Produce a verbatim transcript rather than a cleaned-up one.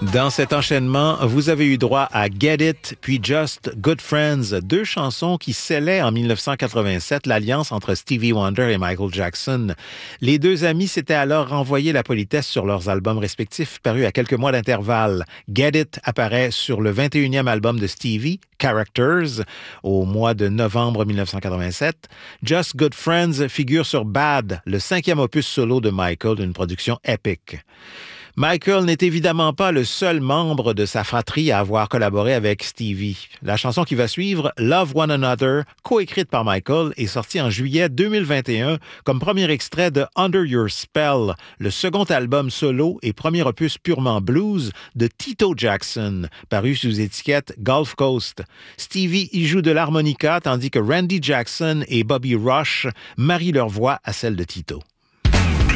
Dans cet enchaînement, vous avez eu droit à Get It puis Just Good Friends, deux chansons qui scellaient en dix-neuf cent quatre-vingt-sept l'alliance entre Stevie Wonder et Michael Jackson. Les deux amis s'étaient alors renvoyé la politesse sur leurs albums respectifs parus à quelques mois d'intervalle. Get It apparaît sur le vingt et unième album de Stevie, Characters, au mois de novembre dix-neuf cent quatre-vingt-sept. Just Good Friends figure sur Bad, le cinquième opus solo de Michael, une production épique. Michael n'est évidemment pas le seul membre de sa fratrie à avoir collaboré avec Stevie. La chanson qui va suivre, Love One Another, coécrite par Michael, est sortie en juillet deux mille vingt et un comme premier extrait de Under Your Spell, le second album solo et premier opus purement blues de Tito Jackson, paru sous étiquette Gulf Coast. Stevie y joue de l'harmonica tandis que Randy Jackson et Bobby Rush marient leur voix à celle de Tito.